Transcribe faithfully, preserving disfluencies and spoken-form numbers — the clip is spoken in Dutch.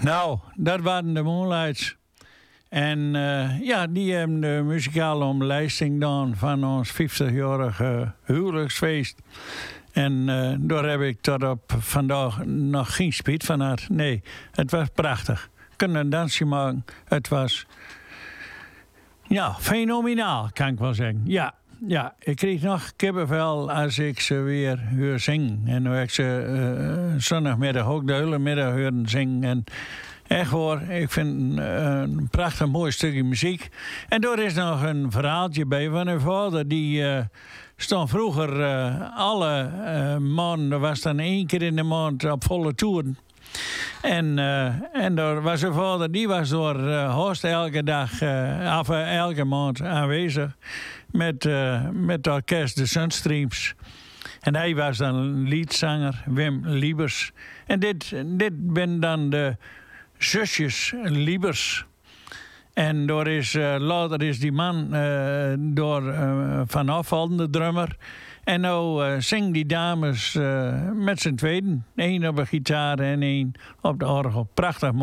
Nou, dat waren de Moonlights. En uh, ja, die hebben de muzikale omlijsting gedaan van ons vijftigjarige huwelijksfeest. En uh, daar heb ik tot op vandaag nog geen spijt van gehad. Nee, het was prachtig. Kunnen een dansje maken. Het was, ja, fenomenaal, kan ik wel zeggen. Ja, ja, ik kreeg nog kippenvel als ik ze weer hoor zingen. En nu ik ze uh, zondagmiddag ook de hele middag horen zingen. En echt hoor, ik vind uh, een prachtig mooi stukje muziek. En daar is nog een verhaaltje bij van een vader die uh, stond vroeger uh, alle uh, maanden, er was dan één keer in de maand op volle toeren. En, uh, en er was een vader, die was door uh, host elke dag, uh, of uh, elke maand aanwezig met, uh, met het orkest de Sunstreams. En hij was dan liedzanger, Wim Liebers. En dit, dit ben dan de zusjes Liebers. En door is, uh, later is die man uh, door uh, Van Afvalden, de drummer. En nou uh, zingen die dames uh, met z'n tweeën. Eén op de gitaar en één op de orgel. Prachtig mooi.